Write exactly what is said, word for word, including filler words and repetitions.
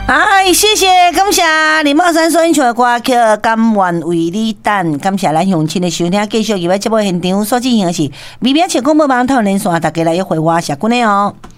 哎，谢谢，感谢林茂山所演唱的歌曲《甘愿为你等》，感谢咱乡亲的收听，继续入来节目现场所进行的是微微笑广播网台连线，大家来一回话，谢君的哦。